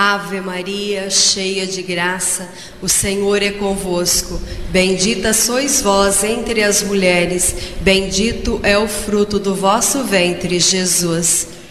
Ave Maria, cheia de graça, o Senhor é convosco. Bendita sois vós entre as mulheres, bendito é o fruto do vosso ventre, Jesus.